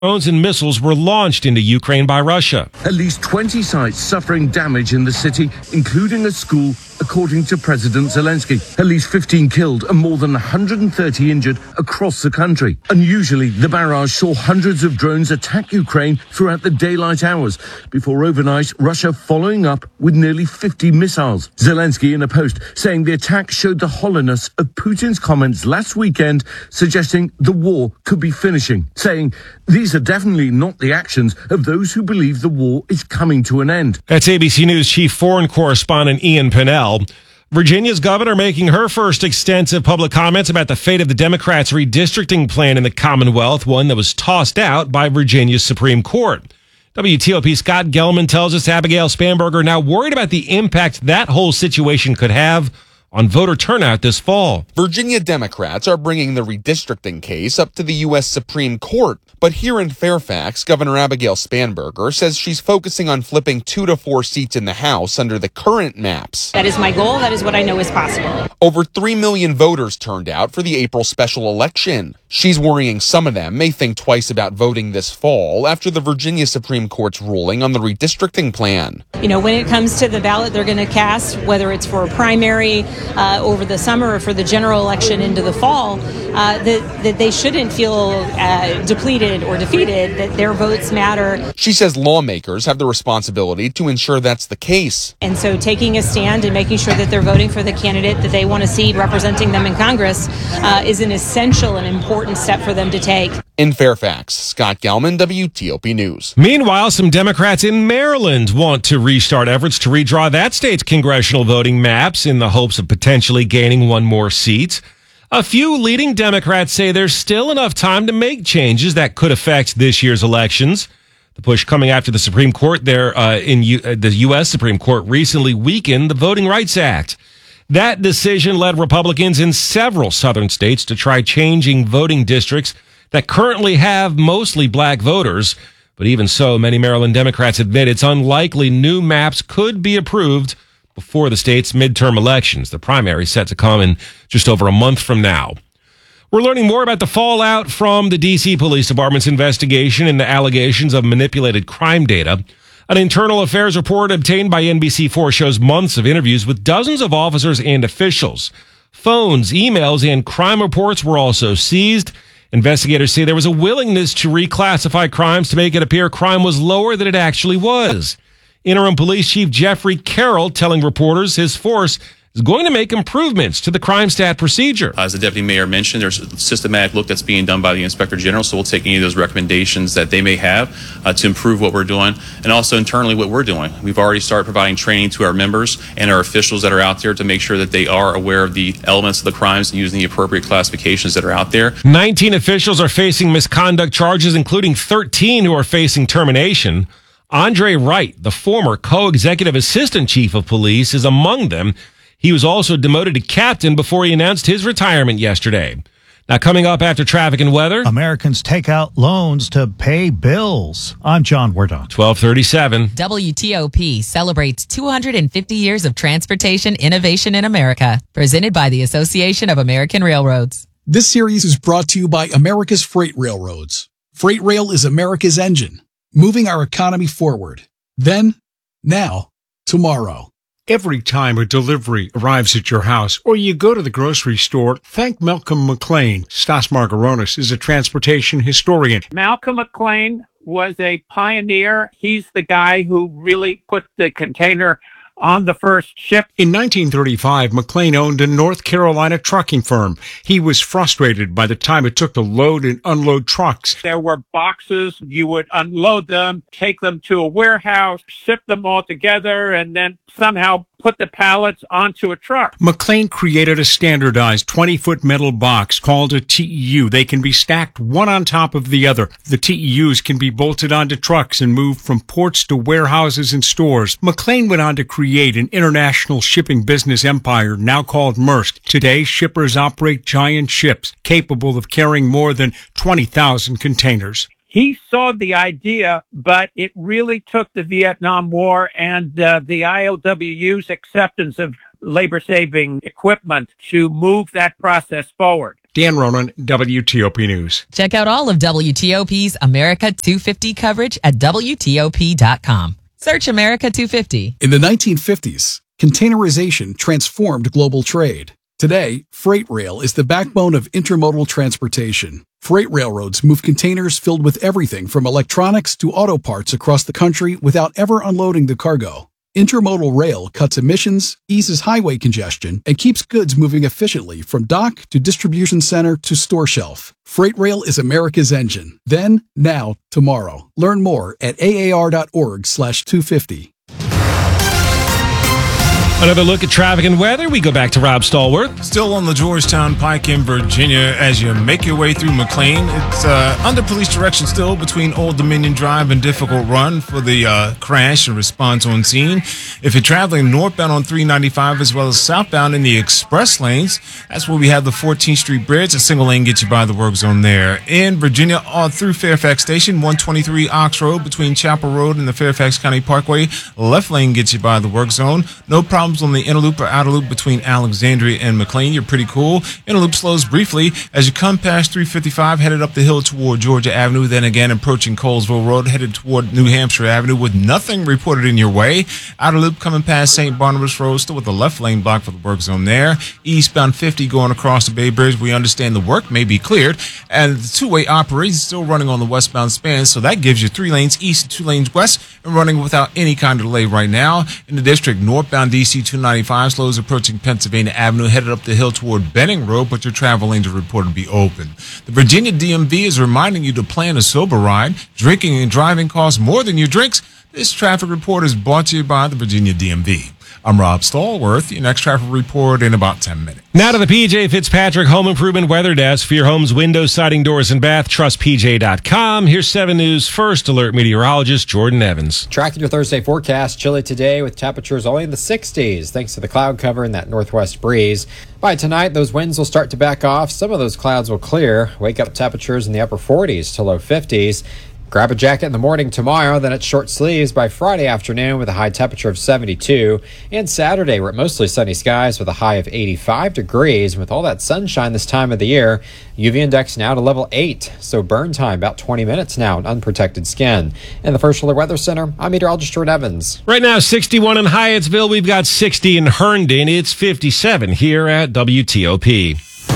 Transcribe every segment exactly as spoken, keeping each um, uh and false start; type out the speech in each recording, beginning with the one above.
Drones and missiles were launched into Ukraine by Russia. At least twenty sites suffering damage in the city, including a school, according to President Zelensky. At least fifteen killed and more than one hundred thirty injured across the country. Unusually, the barrage saw hundreds of drones attack Ukraine throughout the daylight hours, before overnight Russia following up with nearly fifty missiles. Zelensky in a post saying the attack showed the hollowness of Putin's comments last weekend, suggesting the war could be finishing, saying these are definitely not the actions of those who believe the war is coming to an end. That's A B C News chief foreign correspondent Ian Pinnell. Virginia's governor making her first extensive public comments about the fate of the Democrats' redistricting plan in the Commonwealth, one that was tossed out by Virginia's Supreme Court. W T O P Scott Gelman tells us Abigail Spanberger now worried about the impact that whole situation could have on voter turnout this fall. Virginia Democrats are bringing the redistricting case up to the U S Supreme Court. But here in Fairfax, Governor Abigail Spanberger says she's focusing on flipping two to four seats in the House under the current maps. That is my goal. That is what I know is possible. Over three million voters turned out for the April special election. She's worrying some of them may think twice about voting this fall after the Virginia Supreme Court's ruling on the redistricting plan. You know, when it comes to the ballot they're going to cast, whether it's for a primary uh, over the summer or for the general election into the fall, uh, that, that they shouldn't feel uh, depleted or defeated, that their votes matter. She says lawmakers have the responsibility to ensure that's the case. And so taking a stand and making sure that they're voting for the candidate that they want to see representing them in Congress uh, is an essential and important step for them to take. In Fairfax, Scott Gelman, W T O P News. Meanwhile, some Democrats in Maryland want to restart efforts to redraw that state's congressional voting maps in the hopes of potentially gaining one more seat. A few leading Democrats say there's still enough time to make changes that could affect this year's elections. The push coming after the Supreme Court there uh, in U- uh, the U S Supreme Court recently weakened the Voting Rights Act. That decision led Republicans in several southern states to try changing voting districts that currently have mostly black voters. But even so, many Maryland Democrats admit it's unlikely new maps could be approved before the state's midterm elections. The primary set to come in just over a month from now. We're learning more about the fallout from the D C Police Department's investigation into allegations of manipulated crime data. An internal affairs report obtained by N B C four shows months of interviews with dozens of officers and officials. Phones, emails, and crime reports were also seized. Investigators say there was a willingness to reclassify crimes to make it appear crime was lower than it actually was. Interim Police Chief Jeffrey Carroll telling reporters his force is going to make improvements to the crime stat procedure. As the deputy mayor mentioned, there's a systematic look that's being done by the inspector general, so we'll take any of those recommendations that they may have uh, to improve what we're doing, and also internally what we're doing. We've already started providing training to our members and our officials that are out there to make sure that they are aware of the elements of the crimes and using the appropriate classifications that are out there. nineteen officials are facing misconduct charges, including thirteen who are facing termination. Andre Wright, the former co-executive assistant chief of police, is among them. He was also demoted to captain before he announced his retirement yesterday. Now, coming up after traffic and weather, Americans take out loans to pay bills. I'm John Wardock. twelve thirty-seven. W T O P celebrates two hundred fifty years of transportation innovation in America. Presented by the Association of American Railroads. This series is brought to you by America's Freight Railroads. Freight Rail is America's engine, moving our economy forward. Then, now, tomorrow. Every time a delivery arrives at your house or you go to the grocery store, thank Malcolm McLean. Stas Margaronis is a transportation historian. Malcolm McLean was a pioneer. He's the guy who really put the container on the first ship. In nineteen thirty-five, McLean owned a North Carolina trucking firm. He was frustrated by the time it took to load and unload trucks. There were boxes. You would unload them, take them to a warehouse, ship them all together, and then somehow put the pallets onto a truck. McLean created a standardized twenty-foot metal box called a T E U. They can be stacked one on top of the other. The T E Us can be bolted onto trucks and moved from ports to warehouses and stores. McLean went on to create an international shipping business empire now called Maersk. Today, shippers operate giant ships capable of carrying more than twenty thousand containers. He saw the idea, but it really took the Vietnam War and uh, the I O W U's acceptance of labor-saving equipment to move that process forward. Dan Ronan, W T O P News. Check out all of W T O P's America two fifty coverage at W T O P dot com. Search America two fifty. In the nineteen fifties, containerization transformed global trade. Today, freight rail is the backbone of intermodal transportation. Freight railroads move containers filled with everything from electronics to auto parts across the country without ever unloading the cargo. Intermodal rail cuts emissions, eases highway congestion, and keeps goods moving efficiently from dock to distribution center to store shelf. Freight rail is America's engine. Then, now, tomorrow. Learn more at A A R dot org slash two fifty. Another look at traffic and weather. We go back to Rob Stallworth. Still on the Georgetown Pike in Virginia as you make your way through McLean. It's uh, under police direction still between Old Dominion Drive and Difficult Run for the uh, crash and response on scene. If you're traveling northbound on three ninety-five as well as southbound in the express lanes, that's where we have the fourteenth Street Bridge. A single lane gets you by the work zone there. In Virginia, all through Fairfax Station, one twenty-three Ox Road between Chapel Road and the Fairfax County Parkway. Left lane gets you by the work zone. No problem on the inner loop or outer loop between Alexandria and McLean. You're pretty cool. Inner loop slows briefly as you come past three fifty-five, headed up the hill toward Georgia Avenue, then again approaching Colesville Road, headed toward New Hampshire Avenue with nothing reported in your way. Outer loop coming past Saint Barnabas Road, still with the left lane blocked for the work zone there. Eastbound fifty going across the Bay Bridge. We understand the work may be cleared, and the two-way operation is still running on the westbound span, so that gives you three lanes east and two lanes west and running without any kind of delay right now. In the district, northbound D C two ninety-five slows approaching Pennsylvania Avenue, headed up the hill toward Benning Road, but your travel lanes are reported to be open. The Virginia D M V is reminding you to plan a sober ride. Drinking and driving costs more than your drinks. This traffic report is brought to you by the Virginia D M V. I'm Rob Stallworth. Your next traffic report in about ten minutes. Now to the P J Fitzpatrick Home Improvement Weather Desk. For your home's windows, siding, doors, and bath, trust P J dot com. Here's seven News First Alert meteorologist Jordan Evans. Tracking your Thursday forecast, chilly today with temperatures only in the sixties thanks to the cloud cover and that northwest breeze. By tonight, those winds will start to back off. Some of those clouds will clear. Wake up temperatures in the upper forties to low fifties. Grab a jacket in the morning tomorrow, then it's short sleeves by Friday afternoon with a high temperature of seventy-two. And Saturday, we're at mostly sunny skies with a high of eighty-five degrees. With all that sunshine this time of the year, U V index now to level eight, so burn time about twenty minutes now in unprotected skin. In the First Alert Weather Center, I'm meteorologist Jordan Evans. Right now, sixty-one in Hyattsville. We've got sixty in Herndon. It's fifty-seven here at W T O P.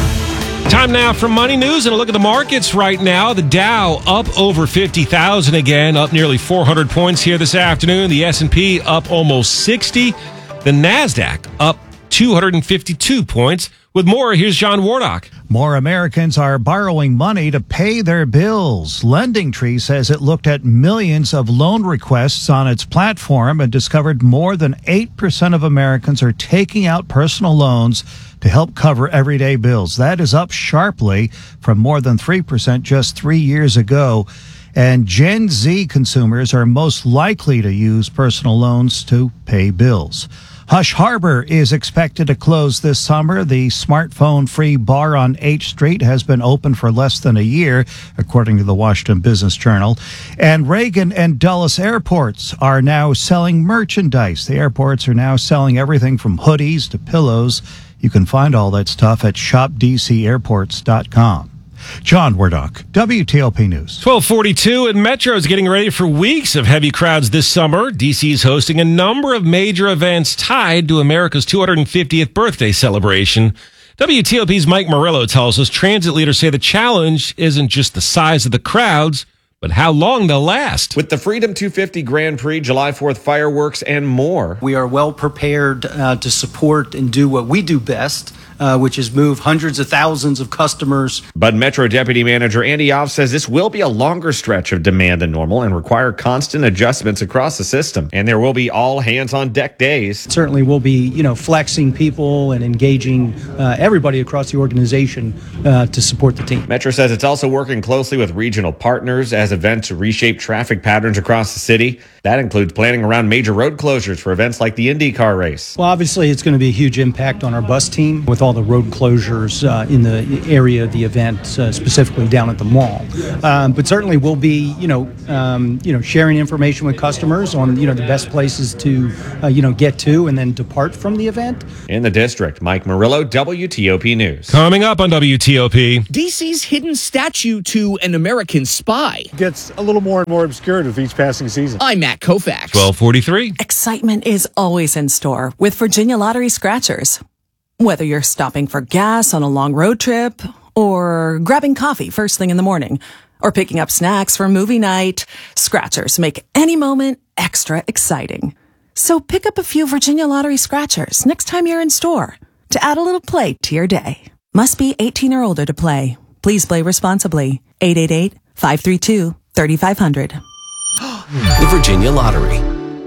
Time now for Money News and a look at the markets right now. The Dow up over fifty thousand again, up nearly four hundred points here this afternoon. The S and P up almost sixty. The NASDAQ up two hundred fifty-two points. With more, here's John Wardock. More Americans are borrowing money to pay their bills. LendingTree says it looked at millions of loan requests on its platform and discovered more than eight percent of Americans are taking out personal loans to help cover everyday bills. That is up sharply from more than three percent just three years ago. And Gen Z consumers are most likely to use personal loans to pay bills. Hush Harbor is expected to close this summer. The smartphone-free bar on H Street has been open for less than a year, according to the Washington Business Journal. And Reagan and Dulles airports are now selling merchandise. The airports are now selling everything from hoodies to pillows. You can find all that stuff at shop d c airports dot com. John Wardock, W T O P News. twelve forty-two, and Metro is getting ready for weeks of heavy crowds this summer. D C is hosting a number of major events tied to America's two hundred fiftieth birthday celebration. W T O P's Mike Murillo tells us transit leaders say the challenge isn't just the size of the crowds, but how long they'll last. With the Freedom two fifty Grand Prix, July fourth fireworks, and more. We are well prepared uh, to support and do what we do best, Uh, which is move hundreds of thousands of customers. But Metro Deputy Manager Andy Off says this will be a longer stretch of demand than normal and require constant adjustments across the system. And there will be all hands on deck days. Certainly we'll be, you know, flexing people and engaging uh, everybody across the organization uh, to support the team. Metro says it's also working closely with regional partners as events reshape traffic patterns across the city. That includes planning around major road closures for events like the IndyCar race. Well, obviously it's going to be a huge impact on our bus team with all the road closures uh, in the area of the event, uh, specifically down at the mall. Um, but certainly we'll be, you know, um, you know, sharing information with customers on, you know, the best places to, uh, you know, get to and then depart from the event. In the district, Mike Murillo, W T O P News. Coming up on W T O P. D C's hidden statue to an American spy gets a little more and more obscured with each passing season. I'm Matt Koufax. twelve forty-three. Excitement is always in store with Virginia Lottery Scratchers. Whether you're stopping for gas on a long road trip, or grabbing coffee first thing in the morning, or picking up snacks for movie night, Scratchers make any moment extra exciting. So pick up a few Virginia Lottery Scratchers next time you're in store to add a little play to your day. Must be eighteen or older to play. Please play responsibly. eight eight eight, five three two, three five zero zero. The Virginia Lottery.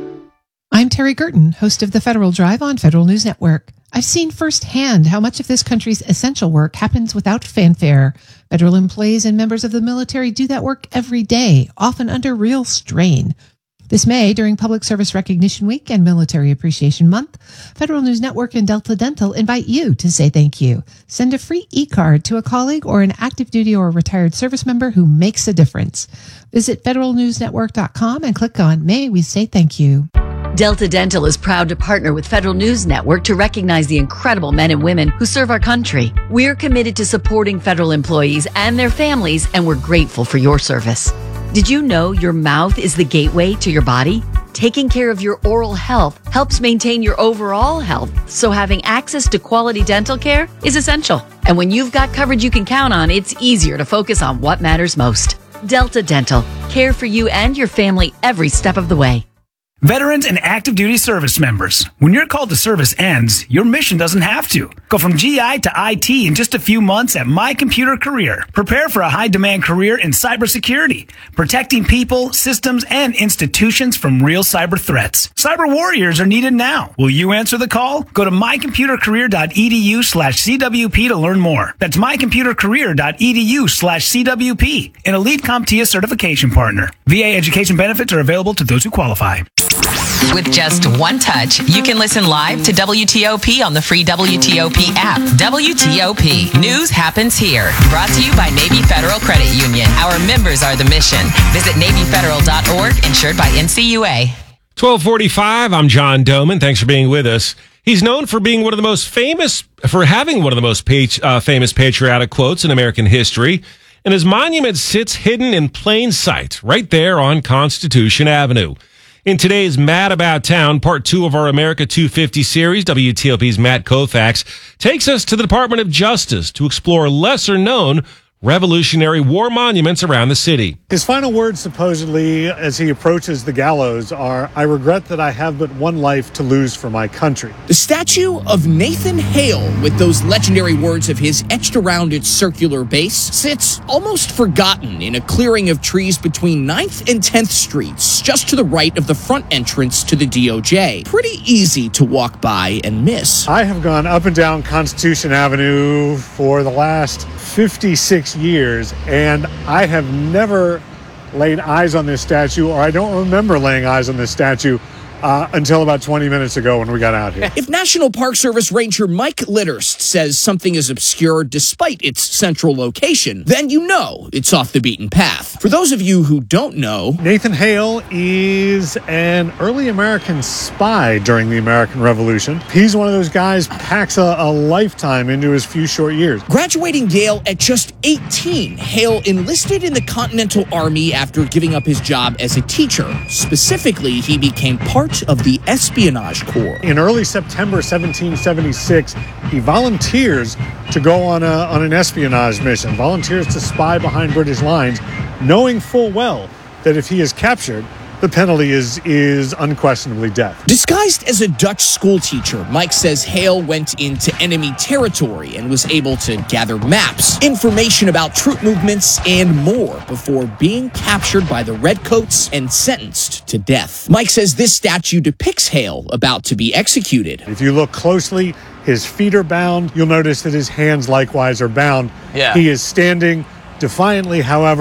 I'm Terry Gerton, host of the Federal Drive on Federal News Network. I've seen firsthand how much of this country's essential work happens without fanfare. Federal employees and members of the military do that work every day, often under real strain. This May, during Public Service Recognition Week and Military Appreciation Month, Federal News Network and Delta Dental invite you to say thank you. Send a free e-card to a colleague or an active duty or retired service member who makes a difference. Visit federal news network dot com and click on May We Say Thank You. Delta Dental is proud to partner with Federal News Network to recognize the incredible men and women who serve our country. We're committed to supporting federal employees and their families, and we're grateful for your service. Did you know your mouth is the gateway to your body? Taking care of your oral health helps maintain your overall health, so having access to quality dental care is essential. And when you've got coverage you can count on, it's easier to focus on what matters most. Delta Dental. Care for you and your family every step of the way. Veterans and active duty service members, when your call to service ends, your mission doesn't have to. Go from G I to I T in just a few months at My Computer Career. Prepare for a high-demand career in cybersecurity, protecting people, systems, and institutions from real cyber threats. Cyber warriors are needed now. Will you answer the call? Go to my computer career dot e d u slash c w p to learn more. That's my computer career dot e d u slash c w p, an Elite CompTIA certification partner. V A education benefits are available to those who qualify. With just one touch, you can listen live to W T O P on the free W T O P app. W T O P. News happens here. Brought to you by Navy Federal Credit Union. Our members are the mission. Visit navy federal dot org, insured by N C U A. twelve forty-five, I'm John Doman. Thanks for being with us. He's known for being one of the most famous, for having one of the most page, uh, famous patriotic quotes in American history. And his monument sits hidden in plain sight, right there on Constitution Avenue. In today's Mad About Town, part two of our America two fifty series, W T O P's Matt Koufax takes us to the Department of Justice to explore lesser-known Revolutionary War monuments around the city. His final words, supposedly, as he approaches the gallows are, "I regret that I have but one life to lose for my country." The statue of Nathan Hale, with those legendary words of his etched around its circular base, sits almost forgotten in a clearing of trees between ninth and tenth Streets, just to the right of the front entrance to the D O J. Pretty easy to walk by and miss. I have gone up and down Constitution Avenue for the last fifty-six years, and I have never laid eyes on this statue, or I don't remember laying eyes on this statue uh, until about twenty minutes ago when we got out here. If National Park Service Ranger Mike Litterst says something is obscure despite its central location, then you know it's off the beaten path. For those of you who don't know, Nathan Hale is an early American spy during the American Revolution. He's one of those guys packs a, a lifetime into his few short years. Graduating Yale at just eighteen, Hale enlisted in the Continental Army after giving up his job as a teacher. Specifically, he became part of the Espionage Corps. In early September seventeen seventy-six, he volunteers to go on, a, on an espionage mission, volunteers to spy behind British lines, knowing full well that if he is captured, the penalty is is unquestionably death. Disguised as a Dutch schoolteacher, Mike says Hale went into enemy territory and was able to gather maps, information about troop movements, and more before being captured by the Redcoats and sentenced to death. Mike says this statue depicts Hale about to be executed. If you look closely, his feet are bound. You'll notice that his hands likewise are bound. Yeah. He is standing defiantly, however,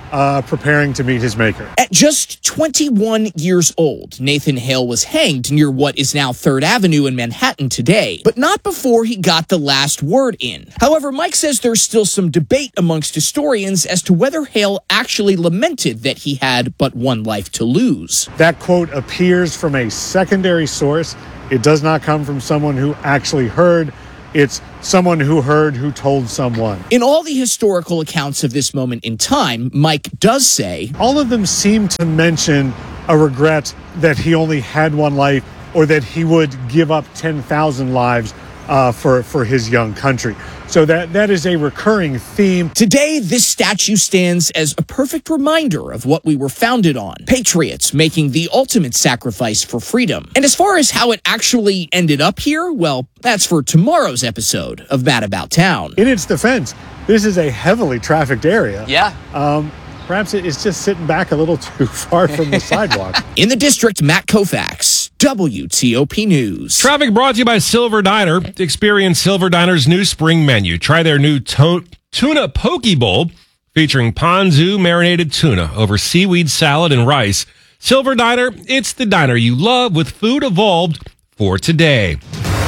uh, preparing to meet his maker. At just twenty-one years old, Nathan Hale was hanged near what is now Third Avenue in Manhattan today, but not before he got the last word in. However, Mike says there's still some debate amongst historians as to whether Hale actually lamented that he had but one life to lose. That quote appears from a secondary source. It does not come from someone who actually heard. It's someone who heard who told someone. In all the historical accounts of this moment in time, Mike does say, all of them seem to mention a regret that he only had one life or that he would give up ten thousand lives uh, for, for his young country. So that, that is a recurring theme. Today, this statue stands as a perfect reminder of what we were founded on. Patriots making the ultimate sacrifice for freedom. And as far as how it actually ended up here, well, that's for tomorrow's episode of Mad About Town. In its defense, this is a heavily trafficked area. Yeah. Um, perhaps it's just sitting back a little too far from the sidewalk. In the district, Matt Koufax, W T O P News. Traffic brought to you by Silver Diner. Experience Silver Diner's new spring menu. Try their new to- tuna poke bowl featuring ponzu marinated tuna over seaweed salad and rice. Silver Diner, it's the diner you love with food evolved for today.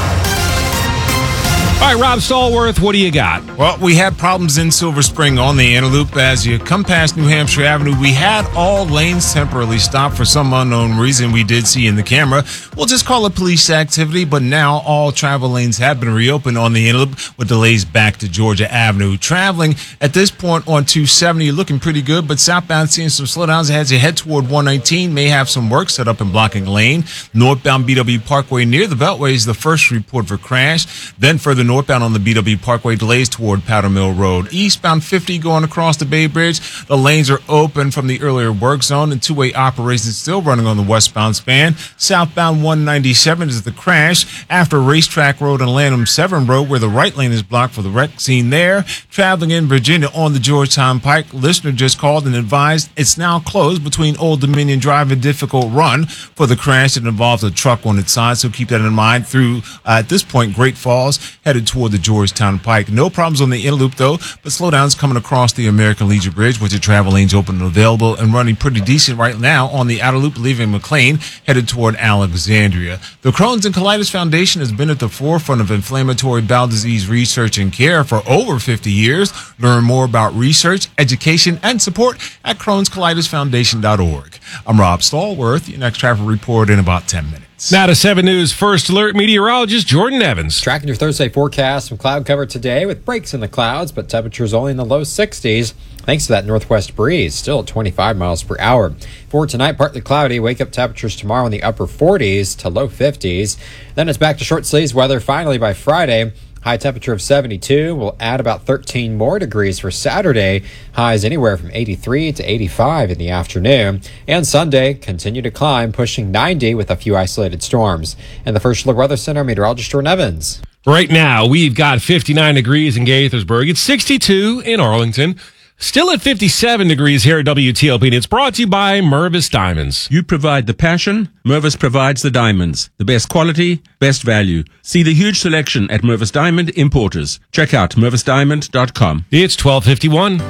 All right, Rob Stallworth, what do you got? Well, we had problems in Silver Spring on the Antelope. As you come past New Hampshire Avenue, we had all lanes temporarily stopped for some unknown reason we did see in the camera. We'll just call it police activity, but now all travel lanes have been reopened on the Antelope with delays back to Georgia Avenue. Traveling at this point on two seventy, looking pretty good, but southbound seeing some slowdowns as you head toward one nineteen. May have some work set up in blocking lane. Northbound B W Parkway near the Beltway is the first report for crash. Then further northbound on the B W Parkway, delays toward Powder Mill Road. Eastbound fifty going across the Bay Bridge. The lanes are open from the earlier work zone, and two-way operations still running on the westbound span. Southbound one ninety-seven is the crash after Racetrack Road and Lanham Severn Road, where the right lane is blocked for the wreck scene there. Traveling in Virginia on the Georgetown Pike, listener just called and advised it's now closed between Old Dominion Drive and Difficult Run for the crash that involves a truck on its side, so keep that in mind. Through, uh, at this point, Great Falls, headed toward the Georgetown Pike. No problems on the inner loop, though, but slowdowns coming across the American Legion Bridge, with the travel lanes open and available and running pretty decent right now on the outer loop, leaving McLean, headed toward Alexandria. The Crohn's and Colitis Foundation has been at the forefront of inflammatory bowel disease research and care for over fifty years. Learn more about research, education, and support at crohns colitis foundation dot org. I'm Rob Stallworth. Your next traffic report in about ten minutes. Now to seven News First Alert meteorologist Jordan Evans. Tracking your Thursday forecast, some cloud cover today with breaks in the clouds, but temperatures only in the low sixties. Thanks to that northwest breeze, still at twenty-five miles per hour. For tonight, partly cloudy. Wake up temperatures tomorrow in the upper forties to low fifties. Then it's back to short sleeves weather finally by Friday. High temperature of seventy-two. We'll add about thirteen more degrees for Saturday. Highs anywhere from eighty-three to eighty-five in the afternoon. And Sunday, continue to climb, pushing ninety with a few isolated storms. And the First Look Weather Center, meteorologist Jordan Evans. Right now, we've got fifty-nine degrees in Gaithersburg. It's sixty-two in Arlington. Still at fifty-seven degrees here at W T O P, and it's brought to you by Mervis Diamonds. You provide the passion, Mervis provides the diamonds. The best quality, best value. See the huge selection at Mervis Diamond Importers. Check out mervis diamond dot com. It's twelve fifty-one.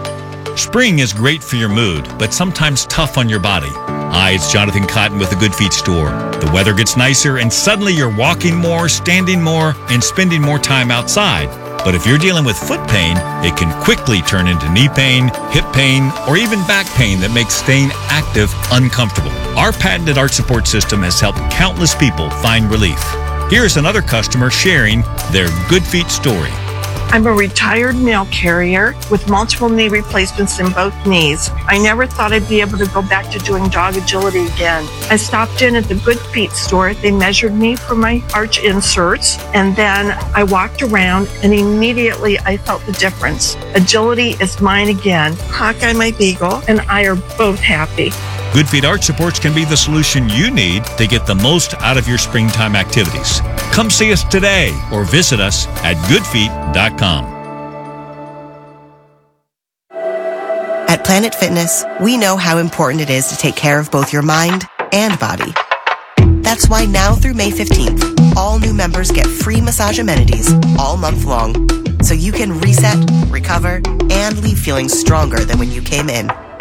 Spring is great for your mood, but sometimes tough on your body. Hi, it's Jonathan Cotton with the Good Feet store. The weather gets nicer, and suddenly you're walking more, standing more, and spending more time outside. But if you're dealing with foot pain, it can quickly turn into knee pain, hip pain, or even back pain that makes staying active uncomfortable. Our patented arch support system has helped countless people find relief. Here's another customer sharing their Good Feet story. I'm a retired mail carrier with multiple knee replacements in both knees. I never thought I'd be able to go back to doing dog agility again. I stopped in at the Good Feet store. They measured me for my arch inserts, and then I walked around, and immediately I felt the difference. Agility is mine again. Hawkeye, my beagle, and I are both happy. Good Feet Arch Supports can be the solution you need to get the most out of your springtime activities. Come see us today or visit us at good feet dot com. At Planet Fitness, we know how important it is to take care of both your mind and body. That's why now through May fifteenth, all new members get free massage amenities all month long, so you can reset, recover, and leave feeling stronger than when you came in.